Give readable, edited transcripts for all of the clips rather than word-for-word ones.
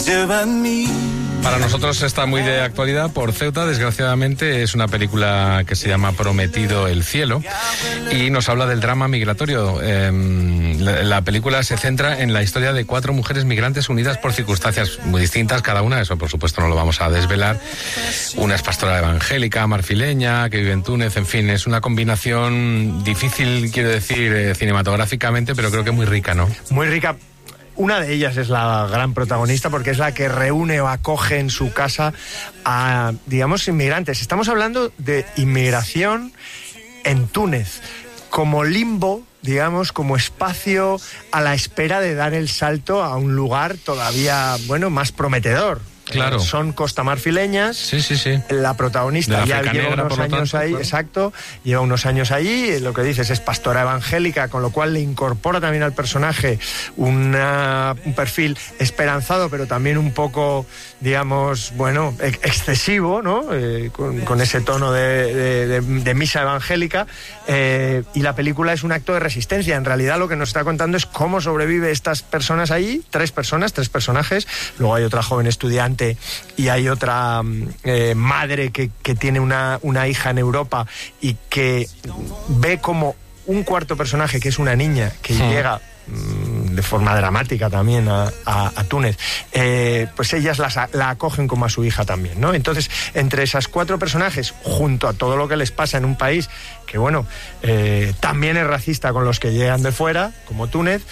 Para nosotros está muy de actualidad por Ceuta, desgraciadamente. Es una película que se llama Prometido el cielo y nos habla del drama migratorio. La película se centra en la historia de 4 mujeres migrantes unidas por circunstancias muy distintas cada una, eso por supuesto no lo vamos a desvelar. Una es pastora evangélica, marfileña, que vive en Túnez, en fin, es una combinación difícil, quiero decir, cinematográficamente, pero creo que muy rica, ¿no? Muy rica. Una de ellas es la gran protagonista porque es la que reúne o acoge en su casa a, digamos, inmigrantes. Estamos hablando de inmigración en Túnez, como limbo, digamos, como espacio a la espera de dar el salto a un lugar todavía, bueno, más prometedor. Claro. Son costamarfileñas. Sí. La protagonista ya lleva negra, unos años ahí, claro. Exacto, lleva unos años allí. Lo que dices es pastora evangélica, con lo cual le incorpora también al personaje un perfil esperanzado, pero también un poco, digamos, bueno, excesivo, ¿no? Con ese tono de misa evangélica. Y la película es un acto de resistencia. En realidad lo que nos está contando es cómo sobrevive estas personas allí. 3 personajes. Luego hay otra joven estudiante y hay otra madre que tiene una hija en Europa y que ve como un cuarto personaje, que es una niña que llega de forma dramática también a Túnez, pues ellas la acogen como a su hija también, ¿no? Entonces, entre esas 4 personajes, junto a todo lo que les pasa en un país que, bueno, también es racista con los que llegan de fuera, como Túnez,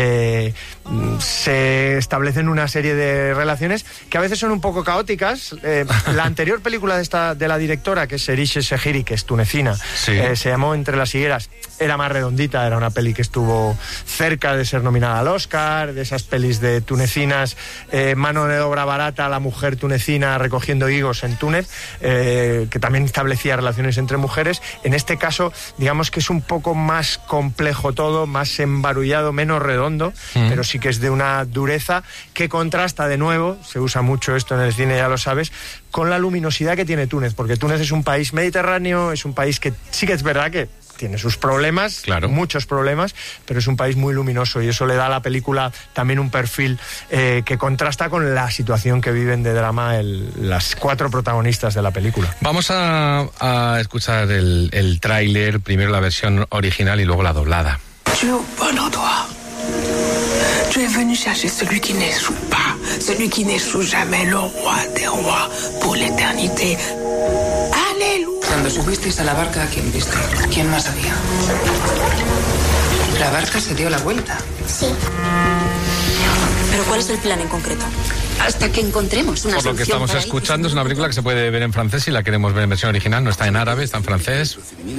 se establecen una serie de relaciones que a veces son un poco caóticas. La anterior película de la directora, que es Seriche Segiri, que es tunecina, sí. Se llamó Entre las higueras, era más redondita, era una peli que estuvo cerca de ser nominada al Oscar, de esas pelis de tunecinas, mano de obra barata, la mujer tunecina recogiendo higos en Túnez, que también establecía relaciones entre mujeres. En este caso, digamos que es un poco más complejo todo, más embarullado, menos redondo, pero sí que es de una dureza que contrasta de nuevo, se usa mucho esto en el cine, ya lo sabes, con la luminosidad que tiene Túnez, porque Túnez es un país mediterráneo, es un país que sí que es verdad que tiene sus problemas, claro, muchos problemas, pero es un país muy luminoso y eso le da a la película también un perfil que contrasta con la situación que viven de drama las 4 protagonistas de la película. Vamos a escuchar el tráiler, primero la versión original y luego la doblada. Je es venu chercher celui qui n'échoue pas, celui qui n'échoue jamais, le roi des rois, pour l'éternité. Aleluya. Cuando subisteis a la barca, ¿a quién viste? ¿Quién más había? La barca se dio la vuelta. Sí. ¿Pero cuál es el plan en concreto? Hasta que encontremos una solución. Por lo que estamos escuchando, es una película que se puede ver en francés si la queremos ver en versión original. No está en árabe, está en francés.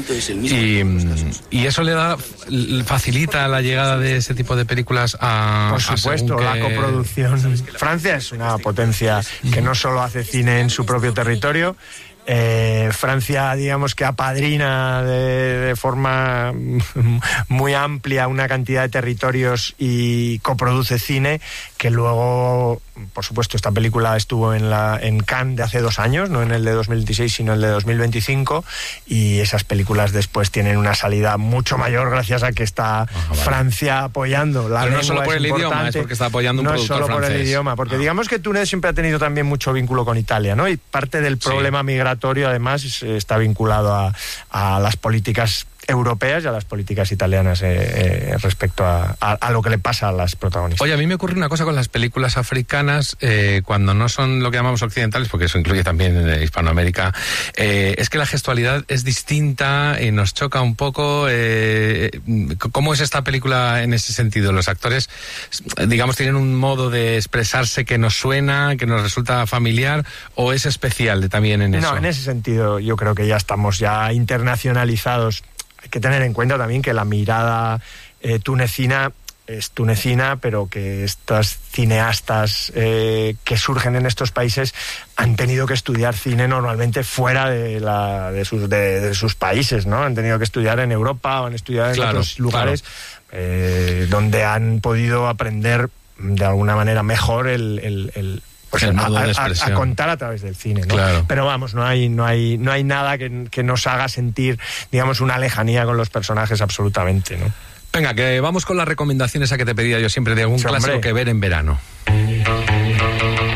Y eso facilita la llegada de ese tipo de películas a... Por supuesto, la coproducción. Francia es una potencia que no solo hace cine en su propio territorio. Francia, digamos que apadrina de forma muy amplia una cantidad de territorios y coproduce cine que luego, por supuesto, esta película estuvo en Cannes de hace 2 años, no en el de 2016 sino en el de 2025, y esas películas después tienen una salida mucho mayor gracias a que está Francia apoyando. La Pero lengua no solo por el idioma, es porque está apoyando un productor francés. No es solo por el idioma, porque digamos que Túnez siempre ha tenido también mucho vínculo con Italia, ¿no? Y parte del problema migratorio además está vinculado a las políticas europeas y a las políticas italianas respecto a lo que le pasa a las protagonistas. Oye, a mí me ocurre una cosa con las películas africanas, cuando no son lo que llamamos occidentales, porque eso incluye también Hispanoamérica, es que la gestualidad es distinta y nos choca un poco. ¿Cómo es esta película en ese sentido? Los actores, digamos, tienen un modo de expresarse que nos suena, que nos resulta familiar, ¿o es especial también en eso? No, en ese sentido yo creo que ya estamos ya internacionalizados. Hay que tener en cuenta también que la mirada tunecina es tunecina, pero que estas cineastas que surgen en estos países han tenido que estudiar cine normalmente fuera de sus países, ¿no? Han tenido que estudiar en Europa o han estudiado en otros lugares donde han podido aprender de alguna manera mejor pues a contar a través del cine, ¿no? Claro. Pero vamos, no hay nada que nos haga sentir, digamos, una lejanía con los personajes absolutamente, ¿no? Venga, que vamos con las recomendaciones a que te pedía yo siempre de algún clásico que ver en verano.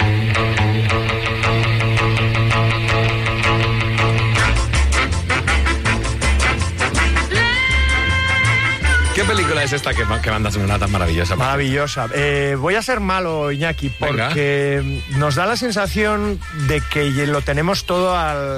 película es esta que banda sonora tan maravillosa? Maravillosa. Voy a ser malo, Iñaki, porque nos da la sensación de que lo tenemos todo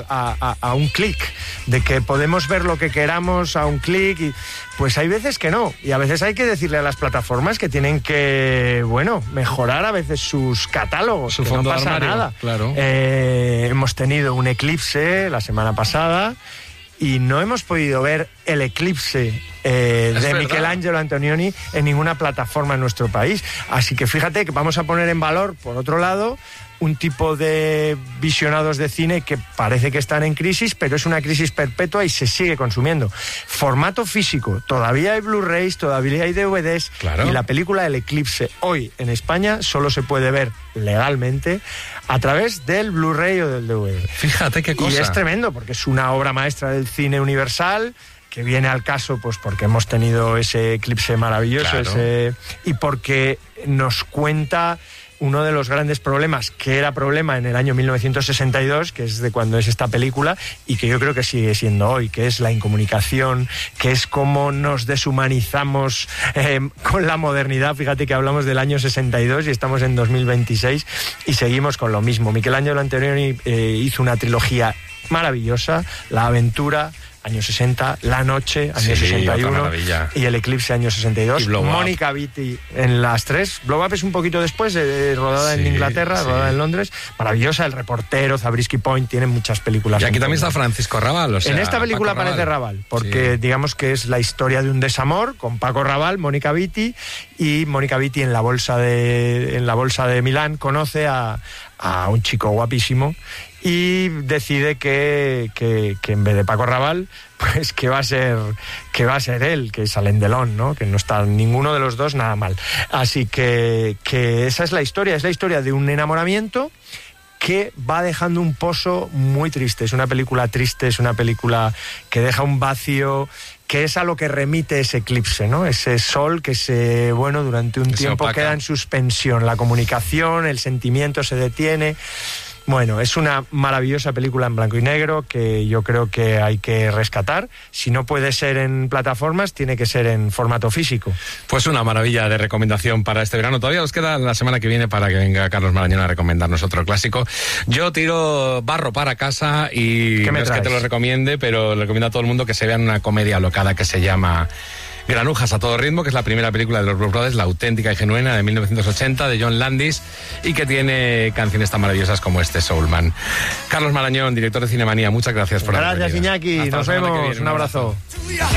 a un clic, de que podemos ver lo que queramos a un clic, y pues hay veces que no, y a veces hay que decirle a las plataformas que tienen que, mejorar a veces sus catálogos, su que fondo no pasa armario, nada. claro. Hemos tenido un eclipse la semana pasada y no hemos podido ver el eclipse de Michelangelo Antonioni en ninguna plataforma en nuestro país. Así que fíjate que vamos a poner en valor, por otro lado, un tipo de visionados de cine que parece que están en crisis, pero es una crisis perpetua y se sigue consumiendo. Formato físico, todavía hay Blu-rays, todavía hay DVDs, claro. Y la película El Eclipse hoy en España solo se puede ver legalmente a través del Blu-ray o del DVD. Fíjate qué cosa. Y es tremendo porque es una obra maestra del cine universal que viene al caso pues porque hemos tenido ese eclipse maravilloso, claro. Y porque nos cuenta uno de los grandes problemas, que era problema en el año 1962, que es de cuando es esta película, y que yo creo que sigue siendo hoy, que es la incomunicación, que es cómo nos deshumanizamos con la modernidad. Fíjate que hablamos del año 62 y estamos en 2026 y seguimos con lo mismo. Michelangelo Antonioni hizo una trilogía maravillosa, La Aventura, año 60, La Noche, año 61, y El Eclipse, año 62. Mónica Vitti en las tres. Blow Up es un poquito después, rodada en Inglaterra, rodada en Londres. Maravillosa. El Reportero, Zabriskie Point, tienen muchas películas. Y aquí también está Francisco Raval. O sea, en esta película aparece Raval, porque digamos que es la historia de un desamor con Paco Raval, Mónica Vitti, y Mónica Vitti en la bolsa de Milán conoce a un chico guapísimo y decide que en vez de Paco Raval, pues que va a ser él, que es Alain Delon, ¿no? Que no está ninguno de los dos nada mal. Así que esa es la historia de un enamoramiento que va dejando un pozo muy triste. Es una película triste, es una película que deja un vacío, que es a lo que remite ese eclipse, ¿no? Ese sol que durante un tiempo queda en suspensión. La comunicación, el sentimiento se detiene. Bueno, es una maravillosa película en blanco y negro que yo creo que hay que rescatar. Si no puede ser en plataformas, tiene que ser en formato físico. Pues una maravilla de recomendación para este verano. Todavía nos queda la semana que viene para que venga Carlos Marañón a recomendarnos otro clásico. Yo tiro barro para casa y no es que te lo recomiende, pero le recomiendo a todo el mundo que se vean una comedia alocada que se llama Granujas a todo ritmo, que es la primera película de los Blues Brothers, la auténtica y genuina de 1980, de John Landis, y que tiene canciones tan maravillosas como este Soulman. Carlos Marañón, director de Cinemanía, muchas gracias por haber venido. Gracias, Iñaki. Nos vemos. Un abrazo.